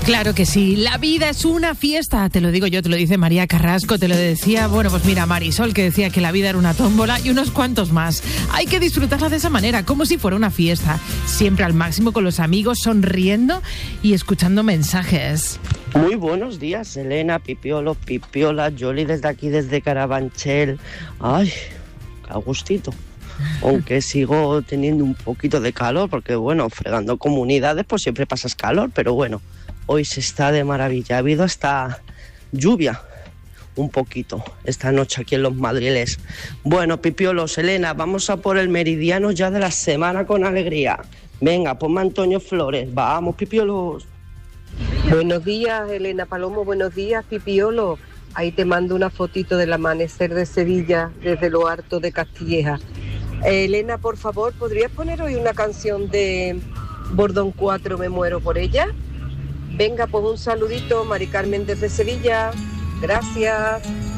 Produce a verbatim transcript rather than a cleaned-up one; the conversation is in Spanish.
Claro que sí, la vida es una fiesta, te lo digo yo, te lo dice María Carrasco, te lo decía, bueno, pues mira, Marisol, que decía que la vida era una tómbola y unos cuantos más. Hay que disfrutarla de esa manera, como si fuera una fiesta, siempre al máximo con los amigos, sonriendo y escuchando mensajes. Muy buenos días, Elena, Pipiolo, Pipiola, Yoli desde aquí, desde Carabanchel. Ay, a gustito. Aunque sigo teniendo un poquito de calor, porque bueno, fregando comunidades pues siempre pasas calor, pero bueno, hoy se está de maravilla. Ha habido hasta lluvia, un poquito, esta noche aquí en Los Madriles. Bueno, Pipiolos, Elena, vamos a por el meridiano ya de la semana con alegría. Venga, ponme Antonio Flores, vamos, Pipiolos. Buenos días, Elena Palomo, buenos días, Pipiolo. Ahí te mando una fotito del amanecer de Sevilla desde lo alto de Castilleja. Eh, Elena, por favor, ¿podrías poner hoy una canción de Bordón cuatro, Me muero por ella? Venga, pues un saludito, Mari Carmen desde Sevilla. Gracias.